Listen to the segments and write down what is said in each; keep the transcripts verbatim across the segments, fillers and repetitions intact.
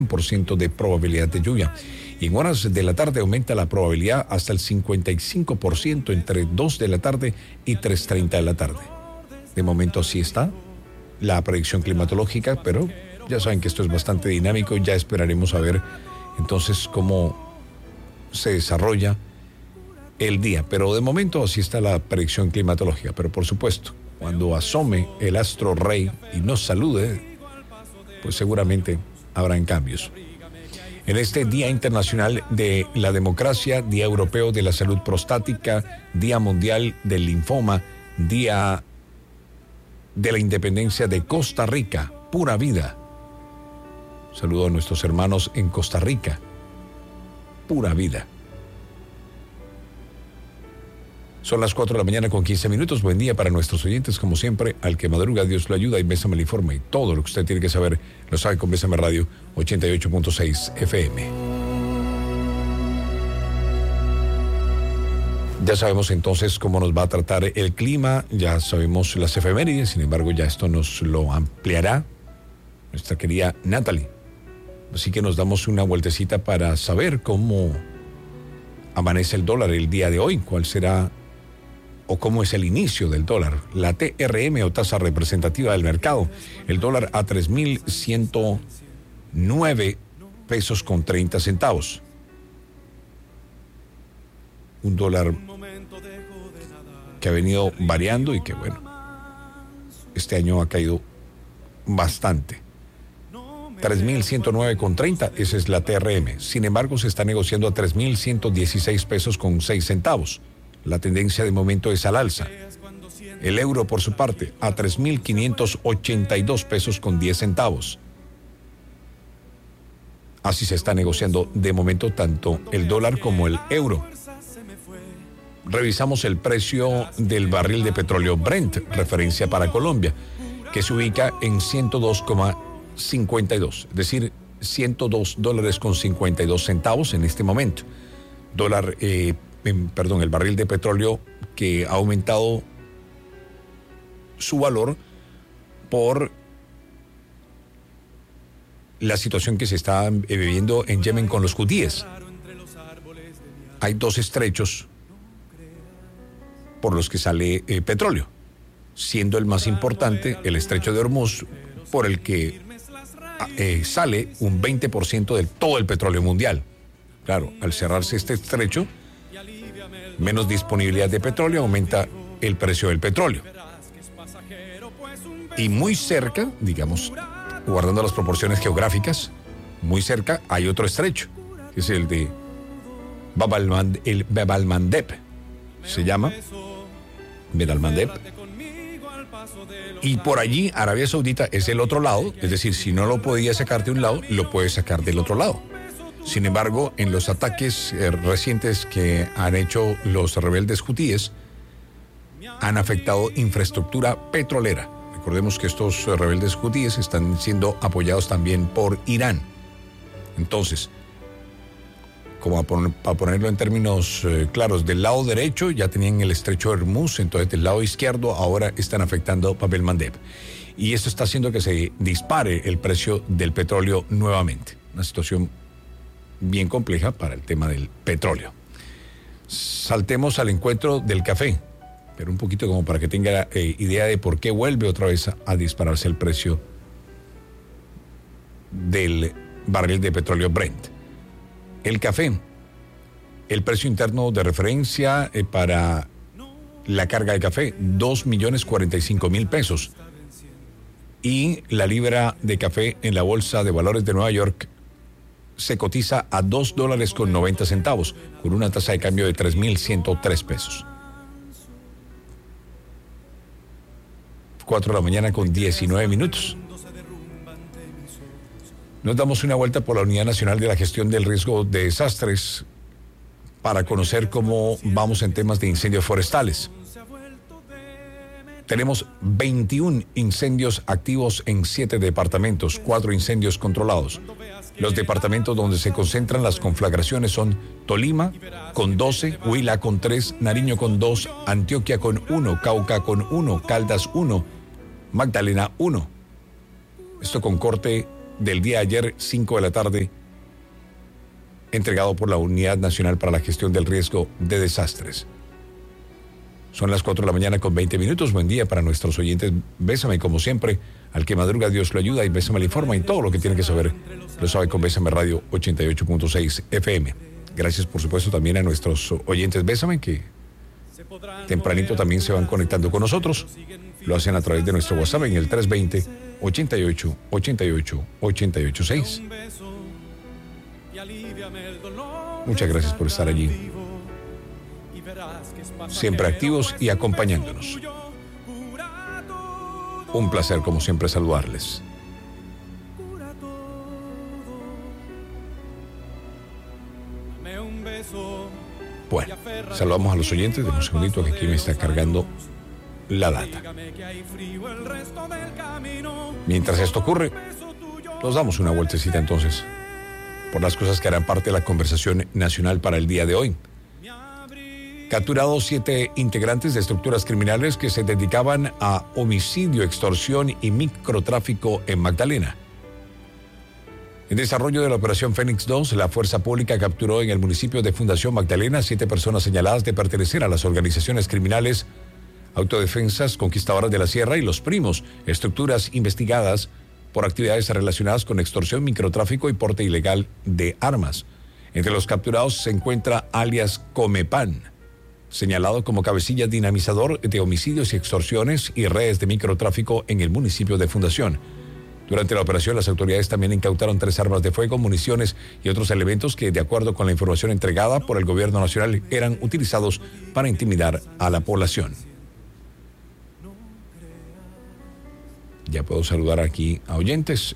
por ciento de probabilidad de lluvia. Y en horas de la tarde aumenta la probabilidad hasta el cincuenta y cinco por ciento entre dos de la tarde y tres treinta de la tarde. De momento así está la predicción climatológica, pero ya saben que esto es bastante dinámico y ya esperaremos a ver entonces cómo se desarrolla el día. Pero de momento así está la predicción climatológica. Pero por supuesto, cuando asome el astro rey y nos salude, pues seguramente habrán cambios. En este Día Internacional de la Democracia, Día Europeo de la Salud Prostática, Día Mundial del Linfoma, Día de la Independencia de Costa Rica, pura vida. Saludo a nuestros hermanos en Costa Rica, pura vida. Son las cuatro de la mañana con quince minutos. Buen día para nuestros oyentes, como siempre. Al que madruga, Dios lo ayuda y Bésame le informa. Y todo lo que usted tiene que saber lo sabe con Bésame Radio ochenta y ocho punto seis F M. Ya sabemos entonces cómo nos va a tratar el clima. Ya sabemos las efemérides. Sin embargo, ya esto nos lo ampliará nuestra querida Natalie. Así que nos damos una vueltecita para saber cómo amanece el dólar el día de hoy. ¿Cuál será o cómo es el inicio del dólar? La T R M o tasa representativa del mercado. El dólar a tres mil ciento nueve pesos con treinta centavos. Un dólar que ha venido variando y que, bueno, este año ha caído bastante. tres mil ciento nueve con treinta, esa es la T R M. Sin embargo, se está negociando a tres mil ciento dieciséis pesos con seis centavos. La tendencia de momento es al alza. El euro, por su parte, a tres mil quinientos ochenta y dos pesos con diez centavos. Así se está negociando de momento tanto el dólar como el euro. Revisamos el precio del barril de petróleo Brent, referencia para Colombia, que se ubica en ciento dos coma cincuenta y dos, es decir, ciento dos dólares con cincuenta y dos centavos en este momento. Dólar, eh, perdón, el barril de petróleo que ha aumentado su valor por la situación que se está viviendo en Yemen con los hutíes. Hay dos estrechos por los que sale eh, petróleo, siendo el más importante el estrecho de Hormuz, por el que eh, sale un veinte por ciento de todo el petróleo mundial. Claro, al cerrarse este estrecho, menos disponibilidad de petróleo, aumenta el precio del petróleo. Y muy cerca, digamos, guardando las proporciones geográficas, muy cerca hay otro estrecho, que es el de Bab al-Mandeb, el Bab al-Mandeb, se llama Bab al-Mandeb. Y por allí Arabia Saudita es el otro lado, es decir, si no lo podía sacar de un lado, lo puede sacar del otro lado. Sin embargo, en los ataques eh, recientes que han hecho los rebeldes hutíes, han afectado infraestructura petrolera. Recordemos que estos rebeldes hutíes están siendo apoyados también por Irán. Entonces, como para ponerlo en términos eh, claros, del lado derecho ya tenían el estrecho de Hormuz, entonces del lado izquierdo ahora están afectando Bab el-Mandeb. Y esto está haciendo que se dispare el precio del petróleo nuevamente. Una situación bien compleja para el tema del petróleo. Saltemos al encuentro del café, pero un poquito como para que tenga eh, idea de por qué vuelve otra vez a, a dispararse el precio del barril de petróleo Brent. El café, el precio interno de referencia eh, para la carga de café, dos millones cuarenta y cinco mil pesos. Y la libra de café en la Bolsa de Valores de Nueva York se cotiza a dos dólares con noventa centavos, con una tasa de cambio de tres mil ciento tres pesos. cuatro de la mañana con diecinueve minutos. Nos damos una vuelta por la Unidad Nacional de la Gestión del Riesgo de Desastres para conocer cómo vamos en temas de incendios forestales. Tenemos veintiún incendios activos en siete departamentos, cuatro incendios controlados. Los departamentos donde se concentran las conflagraciones son Tolima con doce, Huila con tres, Nariño con dos, Antioquia con uno, Cauca con uno, Caldas uno, Magdalena uno. Esto con corte del día de ayer, cinco de la tarde, entregado por la Unidad Nacional para la Gestión del Riesgo de Desastres. Son las cuatro de la mañana con veinte minutos. Buen día para nuestros oyentes. Bésame, como siempre, al que madruga Dios lo ayuda, y Bésame le informa y todo lo que tiene que saber lo sabe con Bésame Radio ochenta y ocho punto seis F M. Gracias, por supuesto, también a nuestros oyentes Bésame, que tempranito también se van conectando con nosotros. Lo hacen a través de nuestro WhatsApp en el tres veinte, ochenta y ocho, ochenta y ocho, ochenta y ocho seis. Muchas gracias por estar allí, siempre activos y acompañándonos. Un placer, como siempre, saludarles. Bueno, saludamos a los oyentes. De un segundito, que aquí me está cargando la data. Mientras esto ocurre, nos damos una vueltecita entonces por las cosas que harán parte de la conversación nacional para el día de hoy. Capturados siete integrantes de estructuras criminales que se dedicaban a homicidio, extorsión y microtráfico en Magdalena. En desarrollo de la operación Fénix dos, la fuerza pública capturó en el municipio de Fundación Magdalena siete personas señaladas de pertenecer a las organizaciones criminales Autodefensas Conquistadoras de la Sierra y Los Primos, estructuras investigadas por actividades relacionadas con extorsión, microtráfico y porte ilegal de armas. Entre los capturados se encuentra alias Comepan, señalado como cabecilla dinamizador de homicidios y extorsiones y redes de microtráfico en el municipio de Fundación. Durante la operación, las autoridades también incautaron tres armas de fuego, municiones y otros elementos que, de acuerdo con la información entregada por el gobierno nacional, eran utilizados para intimidar a la población. Ya puedo saludar aquí a oyentes.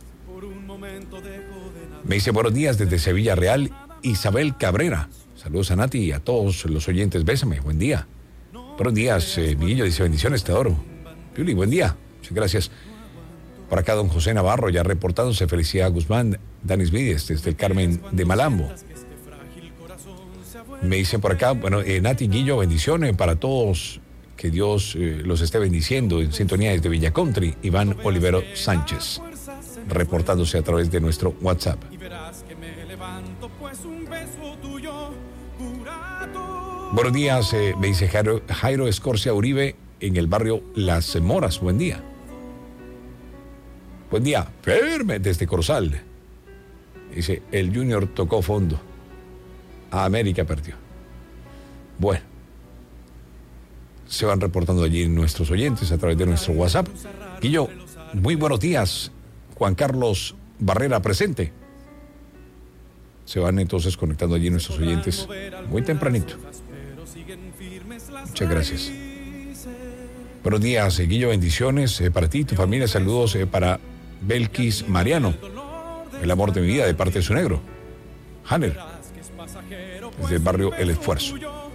Me dice buenos días desde Sevilla Real, Isabel Cabrera. Saludos a Nati y a todos los oyentes. Bésame, buen día. Buenos días, eh, Miguelillo dice bendiciones, te adoro. Yuli, buen día. Muchas gracias. Por acá don José Navarro ya reportándose. Felicidad Guzmán, Danis Vides desde el Carmen de Malambo. Me dicen por acá, bueno, eh, Nati, Guillo, bendiciones para todos. Que Dios eh, los esté bendiciendo. En sintonía desde Villa Country, Iván Olivero Sánchez, reportándose a través de nuestro WhatsApp. Buenos días, eh, me dice Jairo, Jairo Escorcia Uribe en el barrio Las Moras. Buen día. Buen día, firme desde Corozal. Dice, el Junior tocó fondo. A América perdió. Bueno, se van reportando allí nuestros oyentes a través de nuestro WhatsApp. Guillo, muy buenos días. Juan Carlos Barrera presente. Se van entonces conectando allí nuestros oyentes muy tempranito. Muchas gracias. Buenos días, Guillo, bendiciones eh, para ti, tu familia. Saludos eh, para Belkis Mariano, el amor de mi vida, de parte de su negro Hanner, desde el barrio El Esfuerzo.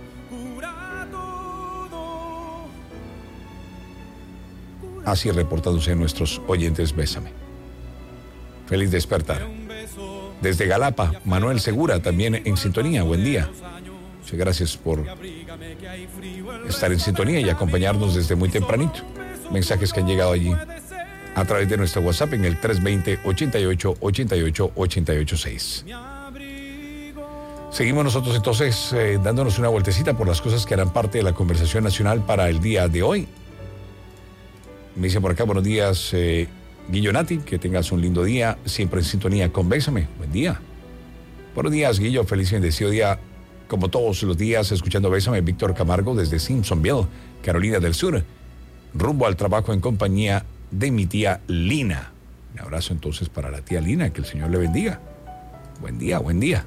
Así reportándose nuestros oyentes. Bésame. Feliz despertar. Desde Galapa, Manuel Segura también en sintonía. Buen día. Muchas gracias por estar en sintonía y acompañarnos desde muy tempranito. Mensajes que han llegado allí a través de nuestro WhatsApp en el tres veinte, ochenta y ocho, ochenta y ocho, ochenta y ocho seis. Seguimos nosotros entonces eh, dándonos una vueltecita por las cosas que harán parte de la conversación nacional para el día de hoy. Me dice por acá, buenos días, eh, Guillo Nati, que tengas un lindo día, siempre en sintonía con Bésame. Buen día. Buenos días, Guillo, feliz y bendecido día, como todos los días, escuchando Bésame. Víctor Camargo desde Simpsonville, Carolina del Sur, rumbo al trabajo en compañía de mi tía Lina. Un abrazo entonces para la tía Lina, que el Señor le bendiga. Buen día, buen día.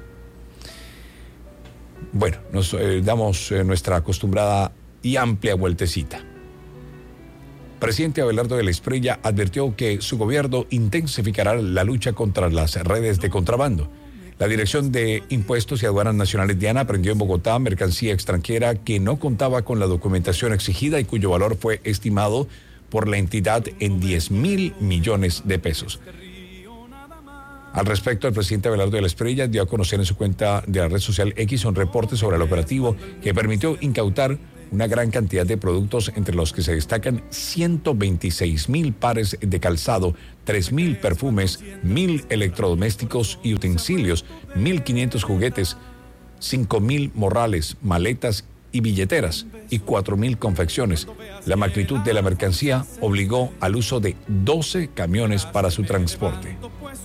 Bueno, nos eh, damos eh, nuestra acostumbrada y amplia vueltecita. Presidente Abelardo de la Espriella advirtió que su gobierno intensificará la lucha contra las redes de contrabando. La Dirección de Impuestos y Aduanas Nacionales DIANA prendió en Bogotá mercancía extranjera que no contaba con la documentación exigida y cuyo valor fue estimado por la entidad en diez mil millones de pesos. Al respecto, el presidente Abelardo de la Espriella dio a conocer en su cuenta de la red social X un reporte sobre el operativo que permitió incautar una gran cantidad de productos entre los que se destacan ciento veintiséis mil pares de calzado, tres mil perfumes, mil electrodomésticos y utensilios, mil quinientos juguetes, cinco mil morrales, maletas y billeteras y cuatro mil confecciones. La magnitud de la mercancía obligó al uso de doce camiones para su transporte.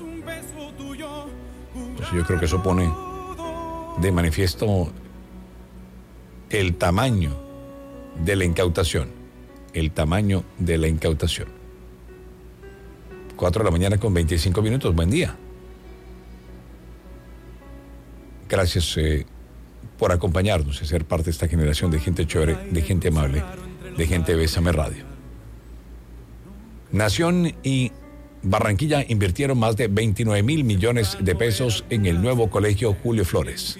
Entonces yo creo que eso pone de manifiesto el tamaño de la incautación, el tamaño de la incautación. cuatro de la mañana con veinticinco minutos, buen día. Gracias eh, por acompañarnos y ser parte de esta generación de gente chévere, de gente amable, de gente de Bésame Radio. Nación y Barranquilla invirtieron más de veintinueve mil millones de pesos en el nuevo colegio Julio Flores.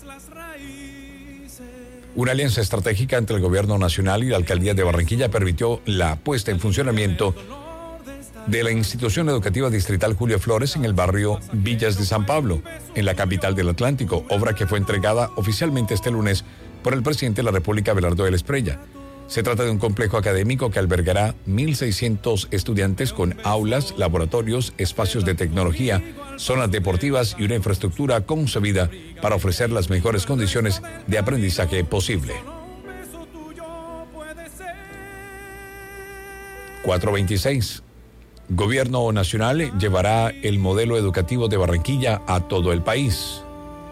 Una alianza estratégica entre el gobierno nacional y la alcaldía de Barranquilla permitió la puesta en funcionamiento de la institución educativa distrital Julio Flores en el barrio Villas de San Pablo, en la capital del Atlántico, obra que fue entregada oficialmente este lunes por el presidente de la República, Abelardo de la Espriella. Se trata de un complejo académico que albergará mil seiscientos estudiantes con aulas, laboratorios, espacios de tecnología, zonas deportivas y una infraestructura concebida para ofrecer las mejores condiciones de aprendizaje posible. cuatro veintiséis. Gobierno Nacional llevará el modelo educativo de Barranquilla a todo el país.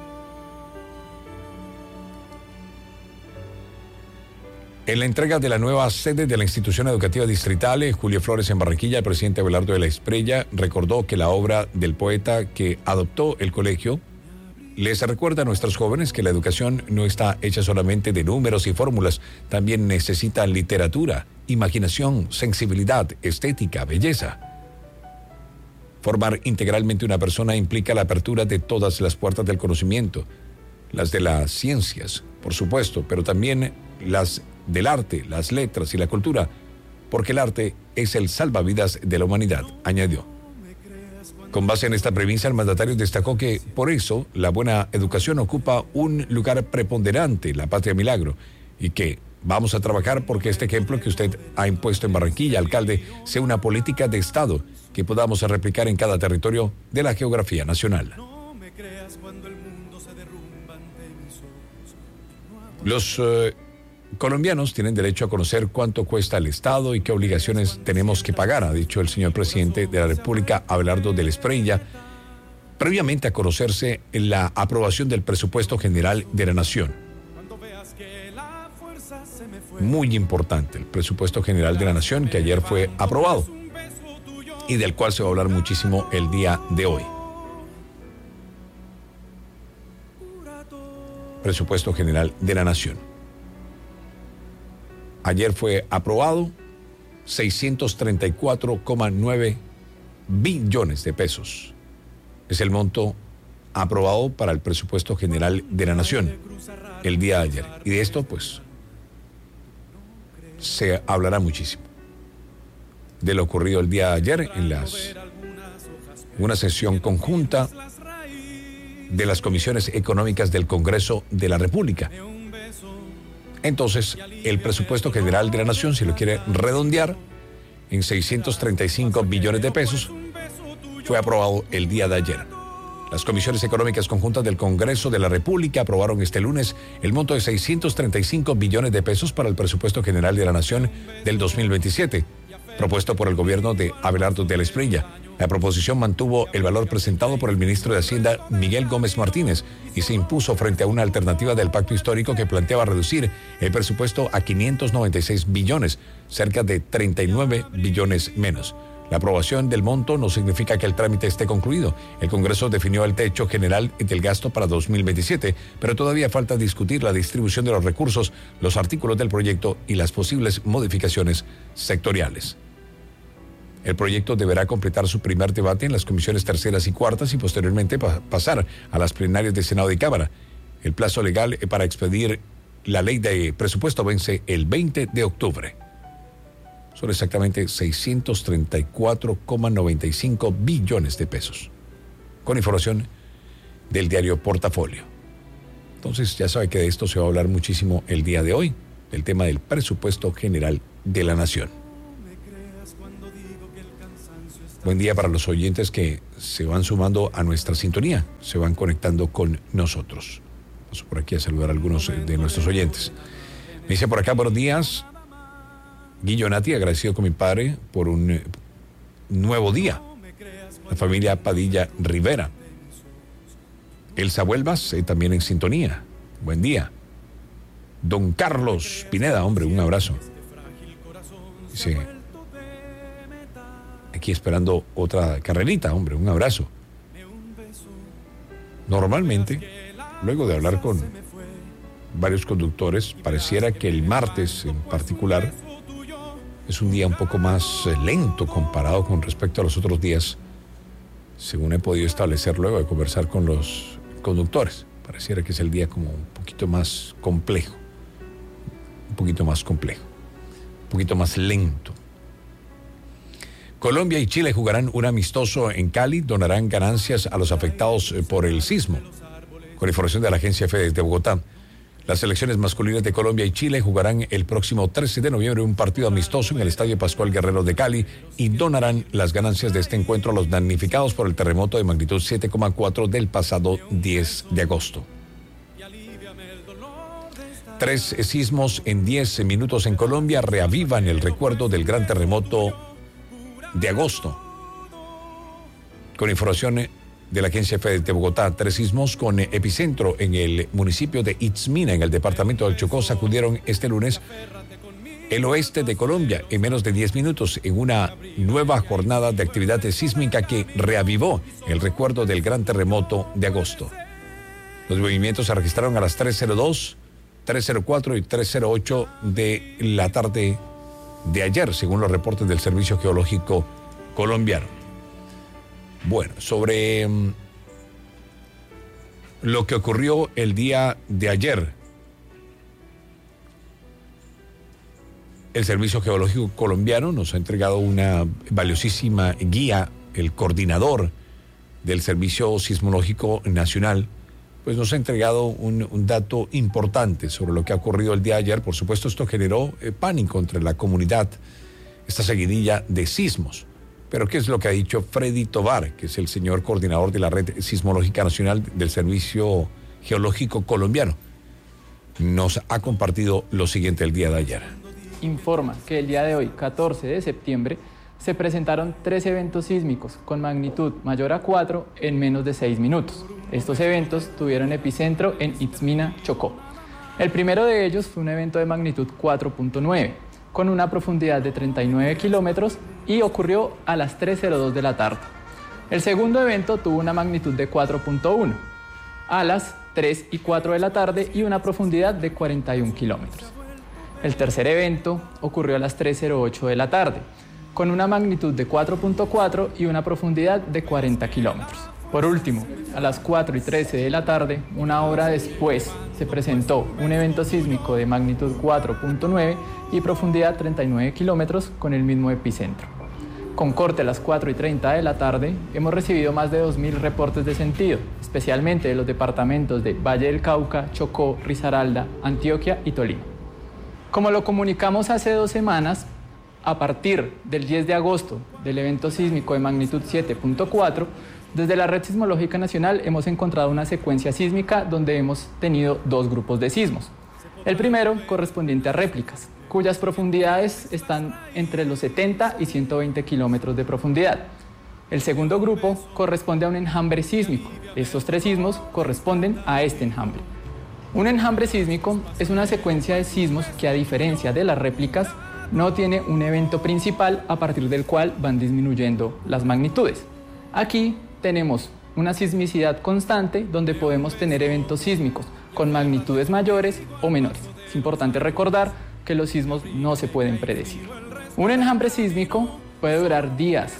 En la entrega de la nueva sede de la institución educativa distrital Julio Flores en Barranquilla, el presidente Abelardo de la Espriella recordó que la obra del poeta que adoptó el colegio les recuerda a nuestros jóvenes que la educación no está hecha solamente de números y fórmulas, también necesita literatura, imaginación, sensibilidad, estética, belleza. Formar integralmente una persona implica la apertura de todas las puertas del conocimiento, las de las ciencias, por supuesto, pero también las del arte, las letras y la cultura, porque el arte es el salvavidas de la humanidad, añadió. Con base en esta premisa, el mandatario destacó que, por eso, la buena educación ocupa un lugar preponderante en la Patria Milagro y que vamos a trabajar porque este ejemplo que usted ha impuesto en Barranquilla, alcalde, sea una política de Estado que podamos replicar en cada territorio de la geografía nacional. Los eh, colombianos tienen derecho a conocer cuánto cuesta el Estado y qué obligaciones tenemos que pagar, ha dicho el señor presidente de la República, Abelardo de la Espriella, previamente a conocerse la aprobación del presupuesto general de la Nación. Muy importante el presupuesto general de la Nación que ayer fue aprobado y del cual se va a hablar muchísimo el día de hoy. Presupuesto general de la Nación. Ayer fue aprobado seiscientos treinta y cuatro coma nueve billones de pesos. Es el monto aprobado para el presupuesto general de la Nación el día de ayer. Y de esto, pues, se hablará muchísimo. De lo ocurrido el día de ayer en las, una sesión conjunta de las comisiones económicas del Congreso de la República. Entonces, el presupuesto general de la Nación, si lo quiere redondear, en seiscientos treinta y cinco billones de pesos, fue aprobado el día de ayer. Las comisiones económicas conjuntas del Congreso de la República aprobaron este lunes el monto de seiscientos treinta y cinco billones de pesos para el presupuesto general de la Nación del dos mil veintisiete, propuesto por el gobierno de Abelardo de la Espriella. La proposición mantuvo el valor presentado por el ministro de Hacienda, Miguel Gómez Martínez, y se impuso frente a una alternativa del pacto histórico que planteaba reducir el presupuesto a quinientos noventa y seis billones, cerca de treinta y nueve billones menos. La aprobación del monto no significa que el trámite esté concluido. El Congreso definió el techo general del gasto para dos mil veintisiete, pero todavía falta discutir la distribución de los recursos, los artículos del proyecto y las posibles modificaciones sectoriales. El proyecto deberá completar su primer debate en las comisiones terceras y cuartas y posteriormente pa- pasar a las plenarias de Senado y Cámara. El plazo legal para expedir la ley de presupuesto vence el veinte de octubre. Son exactamente seiscientos treinta y cuatro coma noventa y cinco billones de pesos. Con información del diario Portafolio. Entonces ya sabe que de esto se va a hablar muchísimo el día de hoy. del tema del presupuesto general de la nación. Buen día para los oyentes que se van sumando a nuestra sintonía, se van conectando con nosotros. Paso por aquí a saludar a algunos de nuestros oyentes. Me dice por acá, buenos días, Guillo Nati, agradecido con mi padre por un nuevo día. La familia Padilla Rivera. Elsa Huelvas, eh, también en sintonía. Buen día. Don Carlos Pineda, hombre, un abrazo. Sí. Aquí esperando otra carrerita, hombre, un abrazo. Normalmente, luego de hablar con varios conductores, pareciera que el martes en particular es un día un poco más lento comparado con respecto a los otros días, según he podido establecer luego de conversar con los conductores. Pareciera que es el día como un poquito más complejo, un poquito más complejo, un poquito más lento. Colombia y Chile jugarán un amistoso en Cali, donarán ganancias a los afectados por el sismo. Con información de la agencia F de Bogotá, las selecciones masculinas de Colombia y Chile jugarán el próximo trece de noviembre un partido amistoso en el Estadio Pascual Guerrero de Cali y donarán las ganancias de este encuentro a los damnificados por el terremoto de magnitud siete coma cuatro del pasado diez de agosto. Tres sismos en diez minutos en Colombia reavivan el recuerdo del gran terremoto de agosto. Con información de la agencia F de Bogotá, tres sismos con epicentro en el municipio de Itzmina, en el departamento del Chocó, sacudieron este lunes el oeste de Colombia en menos de diez minutos, en una nueva jornada de actividad sísmica que reavivó el recuerdo del gran terremoto de agosto. Los movimientos se registraron a las tres cero dos, tres cero cuatro y tres cero ocho de la tarde de ayer, según los reportes del Servicio Geológico Colombiano. Bueno, sobre um, lo que ocurrió el día de ayer, el Servicio Geológico Colombiano nos ha entregado una valiosísima guía. El coordinador del Servicio Sismológico Nacional pues nos ha entregado un, un dato importante sobre lo que ha ocurrido el día de ayer. Por supuesto, esto generó eh, pánico entre la comunidad, esta seguidilla de sismos. Pero ¿qué es lo que ha dicho Freddy Tovar, que es el señor coordinador de la Red Sismológica Nacional del Servicio Geológico Colombiano? Nos ha compartido lo siguiente el día de ayer. Informa que el día de hoy, catorce de septiembre, se presentaron tres eventos sísmicos con magnitud mayor a cuatro en menos de seis minutos. Estos eventos tuvieron epicentro en Itzmina, Chocó. El primero de ellos fue un evento de magnitud cuatro punto nueve, con una profundidad de treinta y nueve kilómetros y ocurrió a las tres cero dos de la tarde. El segundo evento tuvo una magnitud de cuatro punto uno, a las tres y cuatro de la tarde y una profundidad de cuarenta y un kilómetros. El tercer evento ocurrió a las tres cero ocho de la tarde, con una magnitud de cuatro punto cuatro y una profundidad de cuarenta kilómetros. Por último, a las cuatro y trece de la tarde, una hora después, se presentó un evento sísmico de magnitud cuatro punto nueve y profundidad treinta y nueve kilómetros con el mismo epicentro. Con corte a las cuatro y treinta de la tarde, hemos recibido más de dos mil reportes de sentido, especialmente de los departamentos de Valle del Cauca, Chocó, Risaralda, Antioquia y Tolima. Como lo comunicamos hace dos semanas, a partir del diez de agosto del evento sísmico de magnitud siete punto cuatro, desde la Red Sismológica Nacional hemos encontrado una secuencia sísmica donde hemos tenido dos grupos de sismos. El primero correspondiente a réplicas, cuyas profundidades están entre los setenta y ciento veinte kilómetros de profundidad. El segundo grupo corresponde a un enjambre sísmico. Estos tres sismos corresponden a este enjambre. Un enjambre sísmico es una secuencia de sismos que, a diferencia de las réplicas, no tiene un evento principal a partir del cual van disminuyendo las magnitudes. Aquí tenemos una sismicidad constante donde podemos tener eventos sísmicos con magnitudes mayores o menores. Es importante recordar que los sismos no se pueden predecir. Un enjambre sísmico puede durar días,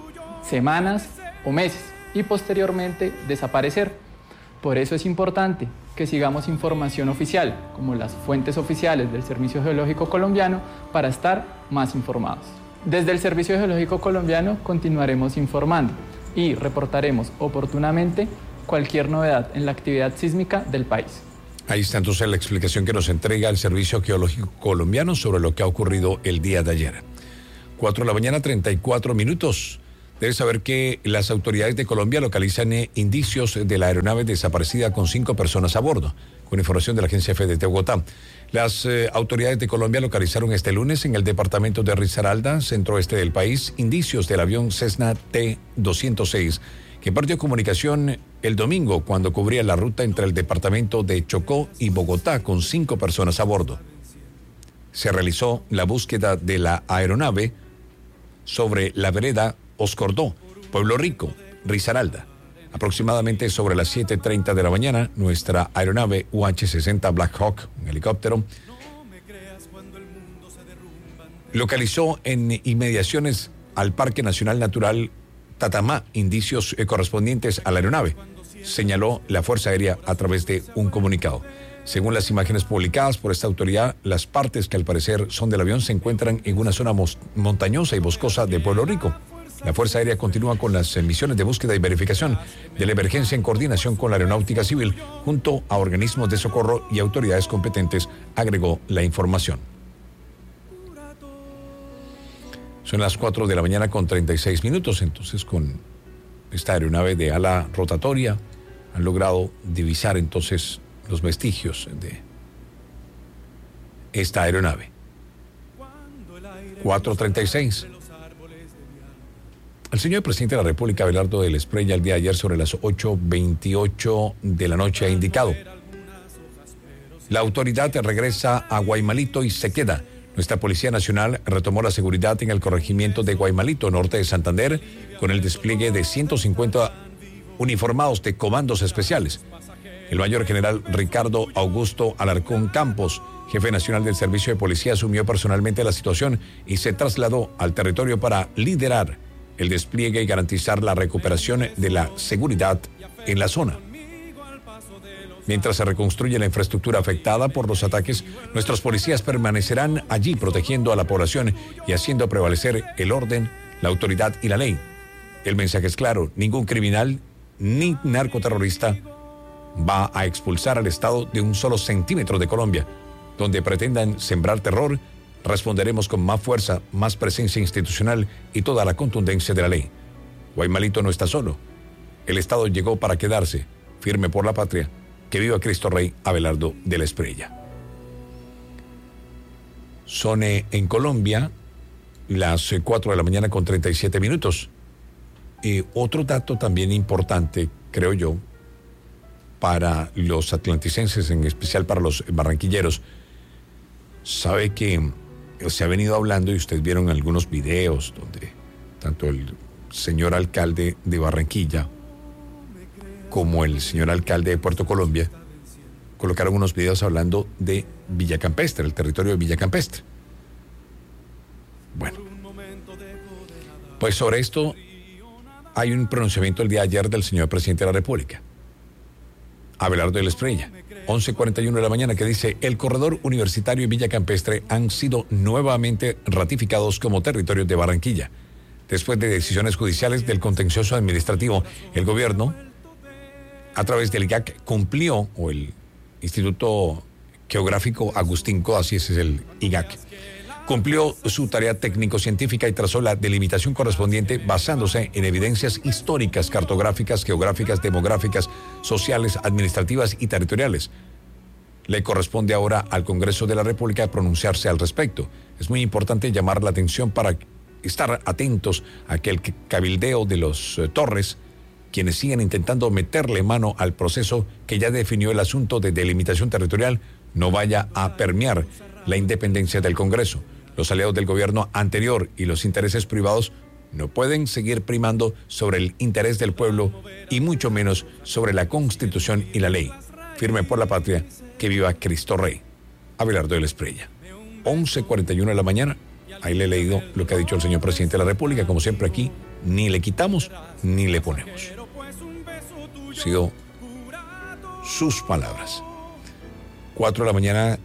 semanas o meses y posteriormente desaparecer. Por eso es importante que sigamos información oficial, como las fuentes oficiales del Servicio Geológico Colombiano, para estar más informados. Desde el Servicio Geológico Colombiano continuaremos informando y reportaremos oportunamente cualquier novedad en la actividad sísmica del país. Ahí está entonces la explicación que nos entrega el Servicio Geológico Colombiano sobre lo que ha ocurrido el día de ayer. cuatro de la mañana, treinta y cuatro minutos. Debes saber que las autoridades de Colombia localizan eh, indicios de la aeronave desaparecida con cinco personas a bordo, con información de la Agencia F de Bogotá. Las eh, autoridades de Colombia localizaron este lunes en el departamento de Risaralda, centro-oeste del país, indicios del avión Cessna T doscientos seis, que perdió comunicación el domingo cuando cubría la ruta entre el departamento de Chocó y Bogotá con cinco personas a bordo. Se realizó la búsqueda de la aeronave sobre la vereda Oscordó, Pueblo Rico, Risaralda. Aproximadamente sobre las siete treinta de la mañana, nuestra aeronave U H sesenta Black Hawk, un helicóptero, localizó en inmediaciones al Parque Nacional Natural Tatamá indicios eh, correspondientes a la aeronave, señaló la Fuerza Aérea a través de un comunicado. Según las imágenes publicadas por esta autoridad, las partes que al parecer son del avión se encuentran en una zona montañosa y boscosa de Pueblo Rico. La Fuerza Aérea continúa con las misiones de búsqueda y verificación de la emergencia en coordinación con la Aeronáutica Civil, junto a organismos de socorro y autoridades competentes, agregó la información. Son las cuatro de la mañana con treinta y seis minutos, entonces con esta aeronave de ala rotatoria han logrado divisar entonces los vestigios de esta aeronave. cuatro treinta y seis. El señor presidente de la República, Abelardo del Espriella, el día de ayer sobre las ocho veintiocho de la noche ha indicado: la autoridad regresa a Guaymalito y se queda. Nuestra Policía Nacional retomó la seguridad en el corregimiento de Guaymalito, norte de Santander, con el despliegue de ciento cincuenta uniformados de comandos especiales. El mayor general Ricardo Augusto Alarcón Campos, jefe nacional del Servicio de Policía, asumió personalmente la situación y se trasladó al territorio para liderar el despliegue y garantizar la recuperación de la seguridad en la zona. Mientras se reconstruye la infraestructura afectada por los ataques, nuestros policías permanecerán allí protegiendo a la población y haciendo prevalecer el orden, la autoridad y la ley. El mensaje es claro: ningún criminal ni narcoterrorista va a expulsar al Estado de un solo centímetro de Colombia. Donde pretendan sembrar terror, responderemos con más fuerza, más presencia institucional y toda la contundencia de la ley. Guaymalito no está solo. El Estado llegó para quedarse, firme por la patria. Que viva Cristo Rey. Abelardo del Espriella. Son eh, en Colombia las eh, cuatro de la mañana con treinta y siete minutos. Y otro dato también importante, creo yo, para los atlanticenses, en especial para los barranquilleros. Sabe que se ha venido hablando, y ustedes vieron algunos videos donde tanto el señor alcalde de Barranquilla como el señor alcalde de Puerto Colombia colocaron unos videos hablando de Villa Campestre, el territorio de Villa Campestre. Bueno, pues sobre esto hay un pronunciamiento el día de ayer del señor presidente de la República, Abelardo del Espriella, once cuarenta y uno de la mañana, que dice: el corredor universitario y Villa Campestre han sido nuevamente ratificados como territorios de Barranquilla. Después de decisiones judiciales del contencioso administrativo, el gobierno, a través del I G A C, cumplió, o el Instituto Geográfico Agustín Coa, así es el I G A C, cumplió su tarea técnico-científica y trazó la delimitación correspondiente basándose en evidencias históricas, cartográficas, geográficas, demográficas, sociales, administrativas y territoriales. Le corresponde ahora al Congreso de la República pronunciarse al respecto. Es muy importante llamar la atención para estar atentos a que el cabildeo de los eh, Torres, quienes siguen intentando meterle mano al proceso que ya definió el asunto de delimitación territorial, no vaya a permear la independencia del Congreso. Los aliados del gobierno anterior y los intereses privados no pueden seguir primando sobre el interés del pueblo y mucho menos sobre la Constitución y la ley. Firme por la patria, que viva Cristo Rey. Abelardo del Espriella. once cuarenta y uno de la mañana. Ahí le he leído lo que ha dicho el señor presidente de la República. Como siempre aquí, ni le quitamos ni le ponemos. Han sido sus palabras. cuatro de la mañana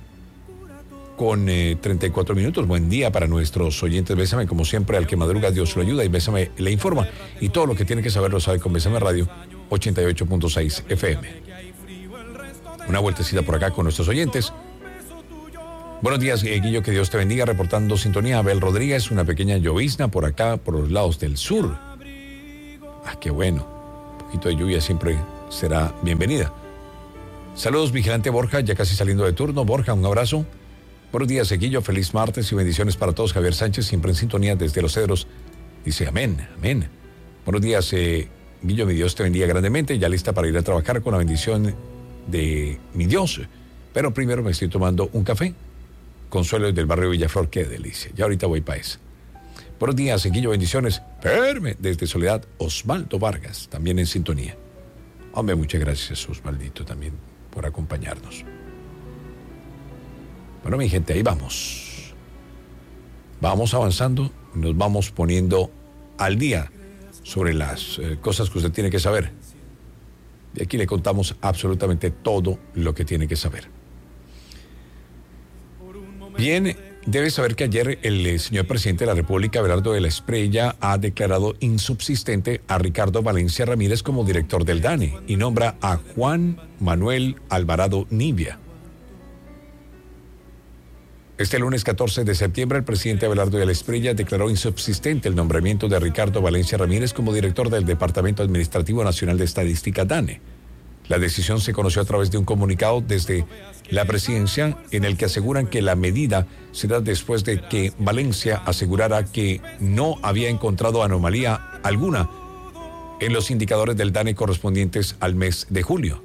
con eh, treinta y cuatro minutos. Buen día para nuestros oyentes. Bésame, como siempre, al que madruga Dios lo ayuda, y Bésame le informa. Y todo lo que tiene que saber lo sabe con Bésame Radio ochenta y ocho punto seis F M. una vueltecita por acá con nuestros oyentes. Buenos días, Guillo, que Dios te bendiga. Reportando sintonía, Abel Rodríguez, una pequeña llovizna por acá, por los lados del sur. Ah, qué bueno. Un poquito de lluvia siempre será bienvenida. Saludos, vigilante Borja, ya casi saliendo de turno. Borja, un abrazo. Buenos días, Guillo, feliz martes y bendiciones para todos. Javier Sánchez, siempre en sintonía desde Los Cedros. Dice amén, amén. Buenos días, eh, Guillo, mi Dios te bendiga grandemente. Ya lista para ir a trabajar con la bendición de mi Dios. Pero primero me estoy tomando un café. Consuelo del barrio Villaflor, qué delicia. Ya ahorita voy para eso. Buenos días, Guillo, bendiciones. Perme, desde Soledad, Osvaldo Vargas, también en sintonía. Hombre, muchas gracias, Osvaldito, también por acompañarnos. Bueno, mi gente, ahí vamos. Vamos avanzando, nos vamos poniendo al día sobre las eh, cosas que usted tiene que saber. Y aquí le contamos absolutamente todo lo que tiene que saber. Bien, debe saber que ayer el eh, señor presidente de la República, Abelardo de la Espriella, ha declarado insubsistente a Ricardo Valencia Ramírez como director del DANE y nombra a Juan Manuel Alvarado Nivia. Este lunes catorce de septiembre, el presidente Abelardo de la Espriella declaró insubsistente el nombramiento de Ricardo Valencia Ramírez como director del Departamento Administrativo Nacional de Estadística DANE. La decisión se conoció a través de un comunicado desde la presidencia en el que aseguran que la medida se da después de que Valencia asegurara que no había encontrado anomalía alguna en los indicadores del DANE correspondientes al mes de julio.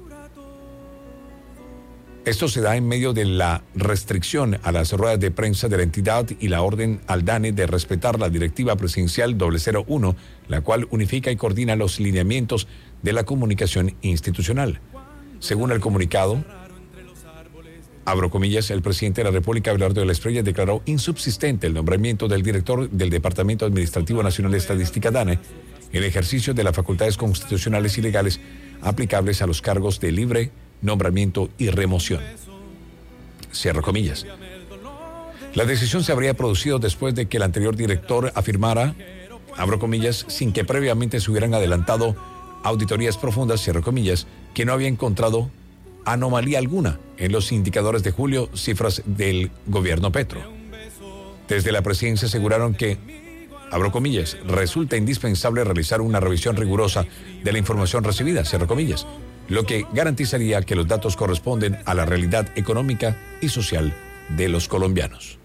Esto se da en medio de la restricción a las ruedas de prensa de la entidad y la orden al DANE de respetar la directiva presidencial doble cero uno, la cual unifica y coordina los lineamientos de la comunicación institucional. Según el comunicado, abro comillas, el presidente de la República, Abelardo de la Espriella, declaró insubsistente el nombramiento del director del Departamento Administrativo Nacional de Estadística DANE en el ejercicio de las facultades constitucionales y legales aplicables a los cargos de libre nombramiento y remoción. Cierro comillas. La decisión se habría producido después de que el anterior director afirmara, abro comillas, sin que previamente se hubieran adelantado auditorías profundas, cierro comillas, que no había encontrado anomalía alguna en los indicadores de julio, cifras del gobierno Petro. Desde la presidencia aseguraron que, abro comillas, resulta indispensable realizar una revisión rigurosa de la información recibida, cierro comillas, lo que garantizaría que los datos corresponden a la realidad económica y social de los colombianos.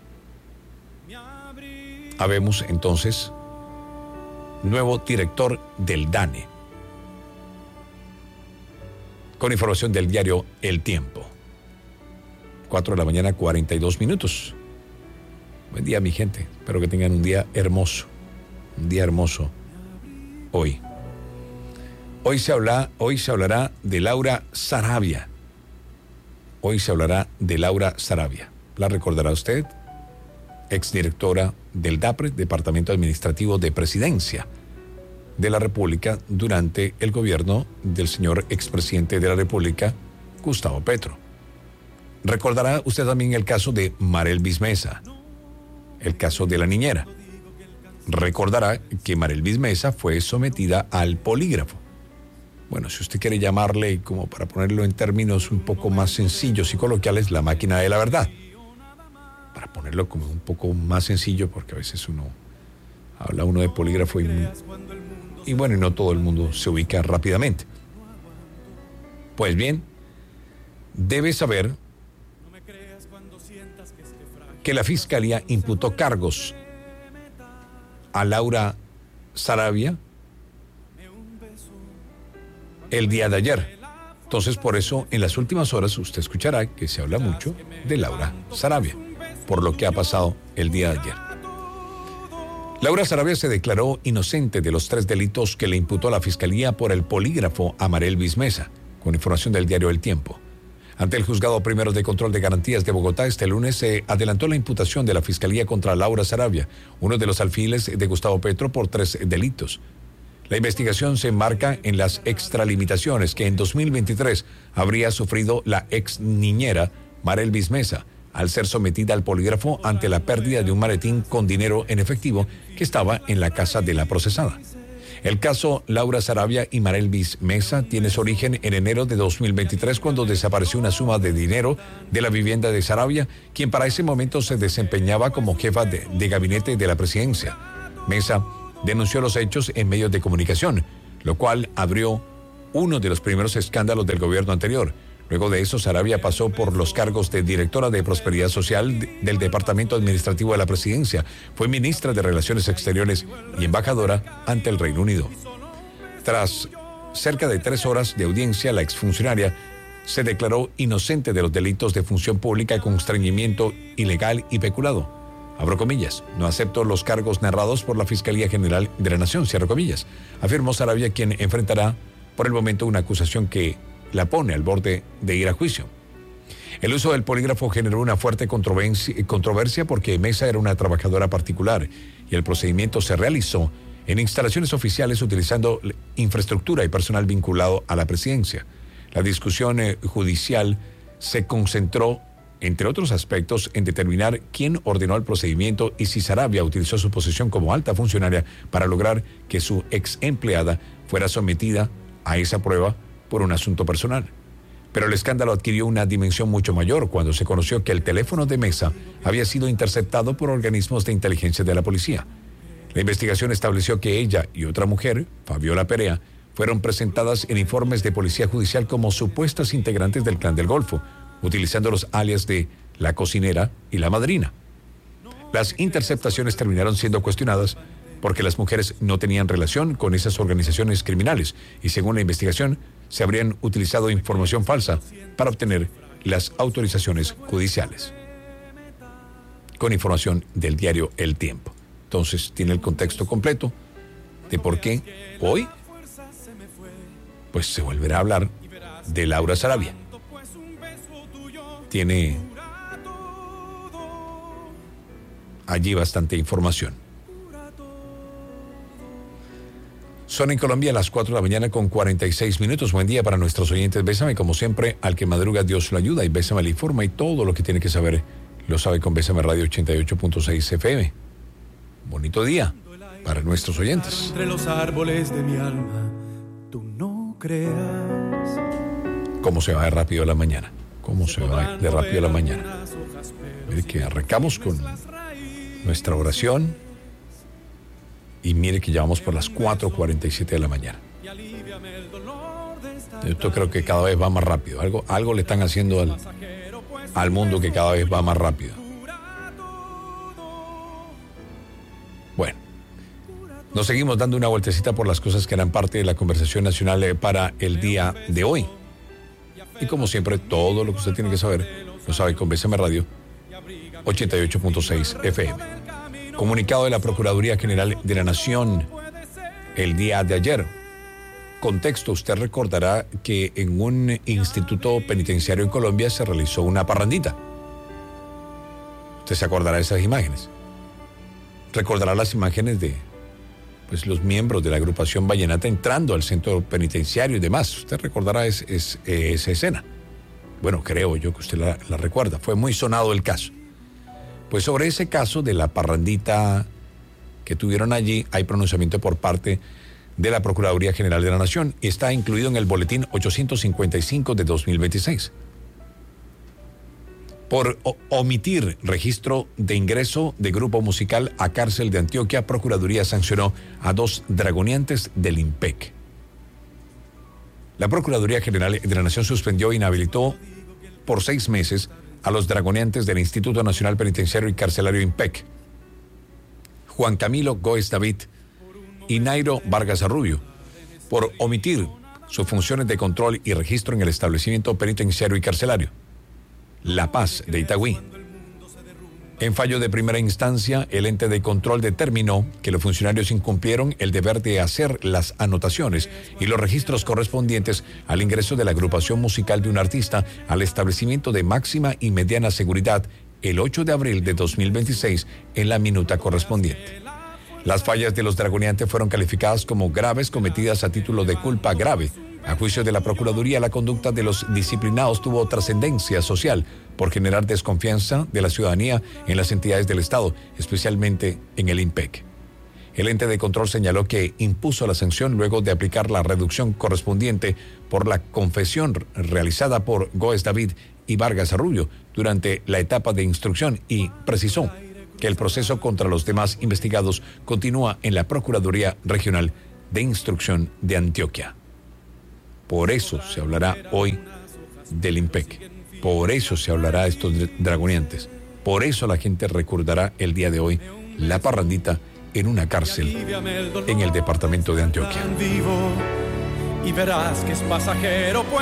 Habemos entonces nuevo director del DANE. Con información del diario El Tiempo. cuatro de la mañana, cuarenta y dos minutos. Buen día, mi gente. Espero que tengan un día hermoso. Un día hermoso hoy. Hoy se habla, hoy se hablará de Laura Sarabia. Hoy se hablará de Laura Sarabia. ¿La recordará usted? Exdirectora del DAPRE, Departamento Administrativo de Presidencia de la República, durante el gobierno del señor expresidente de la República, Gustavo Petro. Recordará usted también el caso de Marelvis Mesa, el caso de la niñera. Recordará que Marelvis Mesa fue sometida al polígrafo. Bueno, si usted quiere llamarle, como para ponerlo en términos un poco más sencillos y coloquiales, la máquina de la verdad. Para ponerlo como un poco más sencillo, porque a veces uno habla uno de polígrafo y, y bueno, y no todo el mundo se ubica rápidamente. Pues bien, debe saber que la Fiscalía imputó cargos a Laura Sarabia el día de ayer. Entonces, por eso, en las últimas horas, usted escuchará que se habla mucho de Laura Sarabia, por lo que ha pasado el día de ayer. Laura Sarabia se declaró inocente de los tres delitos que le imputó la Fiscalía por el polígrafo a Marelvis Mesa, con información del diario El Tiempo. Ante el Juzgado Primero de Control de Garantías de Bogotá, este lunes se adelantó la imputación de la Fiscalía contra Laura Sarabia, uno de los alfiles de Gustavo Petro, por tres delitos. La investigación se enmarca en las extralimitaciones que en dos mil veintitrés habría sufrido la ex niñera Marelvis Mesa al ser sometida al polígrafo ante la pérdida de un maletín con dinero en efectivo que estaba en la casa de la procesada. El caso Laura Sarabia y Marelvis Mesa tiene su origen en enero de dos mil veintitrés, cuando desapareció una suma de dinero de la vivienda de Sarabia, quien para ese momento se desempeñaba como jefa de, de gabinete de la presidencia. Mesa denunció los hechos en medios de comunicación, lo cual abrió uno de los primeros escándalos del gobierno anterior. Luego de eso, Sarabia pasó por los cargos de directora de Prosperidad Social del Departamento Administrativo de la Presidencia. Fue ministra de Relaciones Exteriores y embajadora ante el Reino Unido. Tras cerca de tres horas de audiencia, la exfuncionaria se declaró inocente de los delitos de función pública, constreñimiento ilegal y peculado. Abro comillas, no acepto los cargos narrados por la Fiscalía General de la Nación, cierro comillas, afirmó Sarabia, quien enfrentará por el momento una acusación que la pone al borde de ir a juicio. El uso del polígrafo generó una fuerte controversia porque Mesa era una trabajadora particular y el procedimiento se realizó en instalaciones oficiales utilizando infraestructura y personal vinculado a la presidencia. La discusión eh, judicial se concentró, entre otros aspectos, en determinar quién ordenó el procedimiento y si Sarabia utilizó su posición como alta funcionaria para lograr que su ex empleada fuera sometida a esa prueba por un asunto personal. Pero el escándalo adquirió una dimensión mucho mayor cuando se conoció que el teléfono de Mesa había sido interceptado por organismos de inteligencia de la policía. La investigación estableció que ella y otra mujer, Fabiola Perea, fueron presentadas en informes de policía judicial como supuestas integrantes del Clan del Golfo, utilizando los alias de la cocinera y la madrina. Las interceptaciones terminaron siendo cuestionadas porque las mujeres no tenían relación con esas organizaciones criminales y, según la investigación, se habrían utilizado información falsa para obtener las autorizaciones judiciales. Con información del diario El Tiempo. Entonces, tiene el contexto completo de por qué hoy pues se volverá a hablar de Laura Sarabia. Tiene allí bastante información. Son en Colombia las cuatro de la mañana con cuarenta y seis minutos. Buen día para nuestros oyentes. Bésame, como siempre, al que madruga Dios lo ayuda, y Bésame le informa, y todo lo que tiene que saber lo sabe con Bésame Radio ochenta y ocho punto seis F M. Bonito día para nuestros oyentes. Entre los árboles de mi alma, tú no creas. ¿Cómo se va de rápido la mañana? ¿Cómo se va de rápido la mañana? Mire que arrancamos con nuestra oración y mire que ya vamos por las cuatro cuarenta y siete de la mañana. Yo creo que cada vez va más rápido. Algo, algo le están haciendo al, al mundo que cada vez va más rápido. Bueno, nos seguimos dando una vueltecita por las cosas que eran parte de la conversación nacional para el día de hoy. Y como siempre, todo lo que usted tiene que saber lo sabe con Bésame Radio ochenta y ocho punto seis F M. Comunicado de la Procuraduría General de la Nación el día de ayer. Contexto, usted recordará que en un instituto penitenciario en Colombia se realizó una parrandita. Usted se acordará de esas imágenes. Recordará las imágenes de pues, los miembros de la agrupación vallenata entrando al centro penitenciario y demás. Usted recordará es, es, eh, esa escena. Bueno, creo yo que usted la, la recuerda. Fue muy sonado el caso. Pues sobre ese caso de la parrandita que tuvieron allí, hay pronunciamiento por parte de la Procuraduría General de la Nación. Está incluido en el boletín ochocientos cincuenta y cinco de dos mil veintiséis. Por o- omitir registro de ingreso de grupo musical a cárcel de Antioquia, Procuraduría sancionó a dos dragoneantes del IMPEC. La Procuraduría General de la Nación suspendió e inhabilitó por seis meses a los dragoneantes del Instituto Nacional Penitenciario y Carcelario IMPEC, Juan Camilo Góez David y Nairo Vargas Arrubio, por omitir sus funciones de control y registro en el establecimiento penitenciario y carcelario La Paz de Itagüí. En fallo de primera instancia, el ente de control determinó que los funcionarios incumplieron el deber de hacer las anotaciones y los registros correspondientes al ingreso de la agrupación musical de un artista al establecimiento de máxima y mediana seguridad el ocho de abril de dos mil veintiséis en la minuta correspondiente. Las fallas de los dragoneantes fueron calificadas como graves, cometidas a título de culpa grave. A juicio de la Procuraduría, la conducta de los disciplinados tuvo trascendencia social por generar desconfianza de la ciudadanía en las entidades del Estado, especialmente en el IMPEC. El ente de control señaló que impuso la sanción luego de aplicar la reducción correspondiente por la confesión realizada por Gómez David y Vargas Rubio durante la etapa de instrucción y precisó que el proceso contra los demás investigados continúa en la Procuraduría Regional de Instrucción de Antioquia. Por eso se hablará hoy del IMPEC, por eso se hablará de estos dragoneantes, por eso la gente recordará el día de hoy la parrandita en una cárcel en el departamento de Antioquia. Y verás que es pasajero.